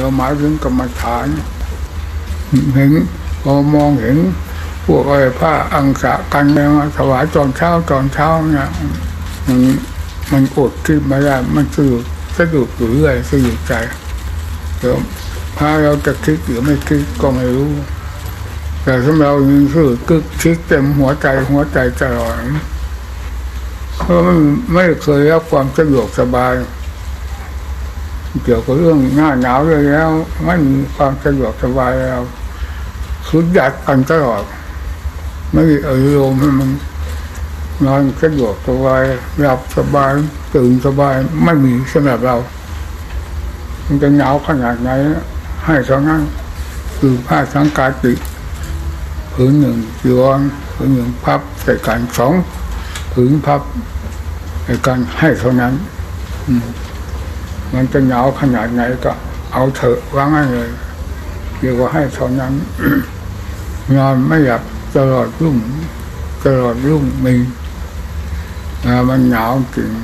เราหมายถึงกรรมฐานเห็นพอมองเห็นพวกอะไรผ้าอังสะกันมาถวายตอนเช้าเนี่ยมันอดที่ไม่ได้มันสะดุดอยู่เรื่อยสะดุดใจเดี๋ยวพาเราจะคิดหรือไม่คิดก็ไม่รู้แต่สำหรับเรานี่คือคิดเต็มหัวใจตลอดเพราะไม่เคยรับความสะดวกสบายเกี่ยวกับเรื่องหน้าหนาวเลยแล้วไม่มีความสะดวกสบายแล้วสุดยัดกันตลอดไม่มีอารมณ์ให้มันนอนสะดวกสบายหลับสบายตื่นสบายไม่มีสำหรับเรามันจะหนาวขนาดไหนให้เท่านั้นคือผ้าสังกาติผืนหนึ่งจีวรผืนหนึ่งพับใส่กัน2 ผืนพับใส่กันให้เท่านั้นมันจะหนาวขนาดไหนก็เอาเถอะวางให้เลยเรียกว่าให้เท่านั้นนอนไม่หลับตลอดรุ่งมีมันหนาวจริง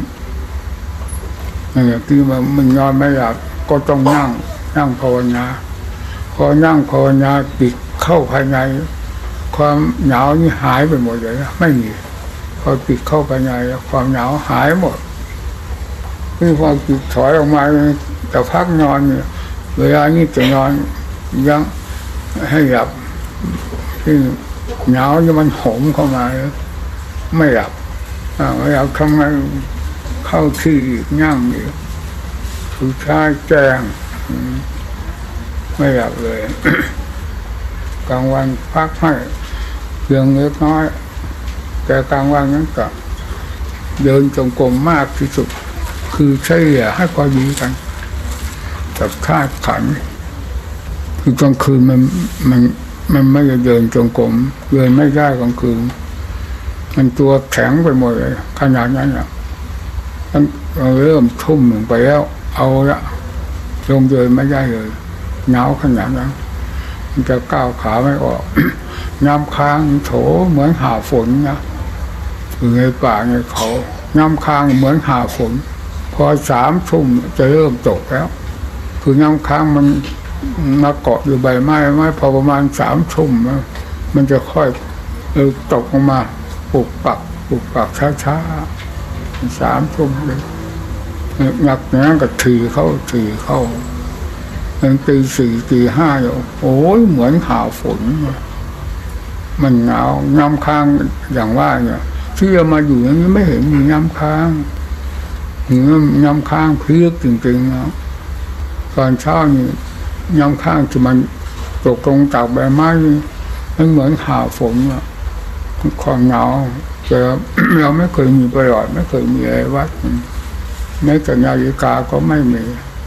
ที่มันนอนไม่หลับก็ต้องนั่งภาวนาพอนั่งภาวนาปิดเข้าภายในความหนาวนี่หายไปหมดเลยนะไม่มีพอปิดเข้าภายในความหนาวหายหมดนี่พอปิดถอยออกมาแต่พักนอนเนี่ยเวลานี้จะนอนยังให้หลับที่หนาวนี่มันโหมเข้ามาไม่หลับแล้วทำไมเข้าที่อีกนั่งอีกคือชาแจ้งไม่หลับเลย กลางวันพักให้เพียงเล็กน้อยแต่กลางวันนั้นก็เดินจงกรมมากที่สุดคือใช้เหลี่ยให้พอดีกันกับธาตุขันธ์คือกลางคืนมันไม่ได้เดินจงกรมเดินไม่ได้กลางคืนมันตัวแข็งไปหมดเลยขนาดนั้นอ่ะเราเริ่มทุ่มลงไปแล้วเอาละลงเดินไม่ได้เลยหนาวขนาดนั้นมันจะก้าวขาไม่ออก น้ำค้างโถเหมือนหาฝนนะอยู่ในป่าในเขาน้ำค้างเหมือนหาฝนพอ3 ทุ่มจะเริ่มตกแล้วคือน้ำค้างมันมาเกาะอยู่ใบไม้พอประมาณ3 ทุ่มมันจะค่อยตกลงมาปุกปักช้า3 ทุ่มเลยหนักนั้นก็ถีเข้ามันตี 4 ตี 5อยู่โอ้ยเหมือนหาฝนมันหนาวน้ำค้างอย่างว่าเนี่ยที่เรามาอยู่อย่างนี้ไม่เห็นมีน้ำค้างน้ำค้างเพียกจริงๆนะตอนเช้านี่น้ำค้างที่มันตกลงจากใบไม้มันเหมือนหาฝนอ่ะความหนาวแต่เราไม่เคยมีประโยชน์ไม่เคยมีอะไรวัดแม้แต่นาฬิกาก็ไม่มี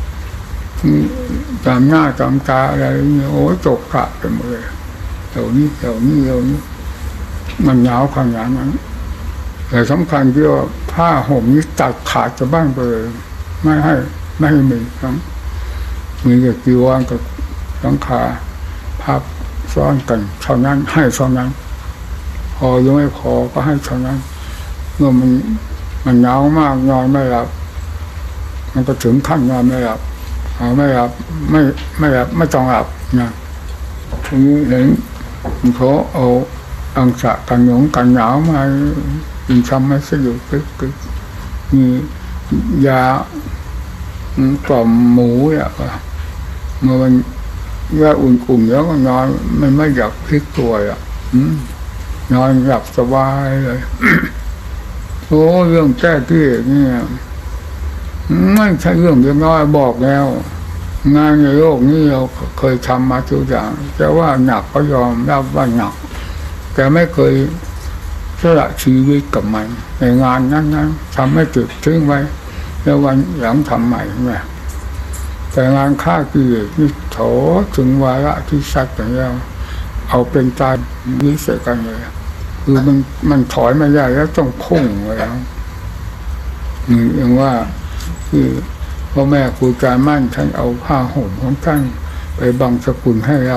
ตามหน้าตามตาอะไรนี่โอ้ตกกะไปหมดเลยเดี๋ยวนี้มันหนาวขนาดนั้นแต่สำคัญที่ว่าผ้าห่มนี้ตัดขาดจะบ้างไปเลยไม่ให้มีครับมีแต่จีวรกับหลังคาพับซ้อนกันเท่านั้นให้เท่านั้นพอยังไม่พอก็ให้เท่านั้นเมื่อมันหนาวมากนอนไม่หลับมันก็ถึงขั้นนอนไม่หลับไม่หลับไม่ต้องหลับนะทีนี้เห็นเขาเอาอังสะกันหนาวมากินทำให้สยุดมียากล่อมหมูอ่ะเมื่อมันยาอุ่นๆแล้วก็นอนมันไม่อยากพลิกตัวอ่ะนอนหลับสบายเลย โอ้เรื่องแก้ที่นี่ไม่ใช่เรื่องเล็กน้อยบอกแล้วงานในโลกนี้เราเคยทำมาทุกอย่างแต่ว่าหนักก็ยอมรับว่าหนักแต่ไม่เคยสละชีวิตกับมันในงานนั้นทำให้จุดทิ้งไว้แล้ววันหลังทำใหม่ไงแต่งานฆ่ากิเลสนี่โถถึงวาระที่ชัดอย่างนี้เอาเป็นตายวิเศษกันเลยคือมันถอยไม่ได้แล้วต้องพุ่งไปแล้วอย่างว่าคือพ่อแม่ครูอาจารย์มั่นท่านเอาผ้าห่มของท่านไปบังสกุลให้เรา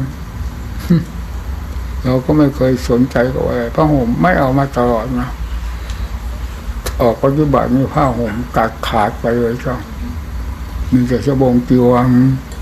เราก็ไม่เคยสนใจกับอะไรผ้าห่มไม่เอามาตลอดนะออกปัจจุบันมีผ้าห่มตัดขาดไปเลยจ้ะมีแต่สบงจีวร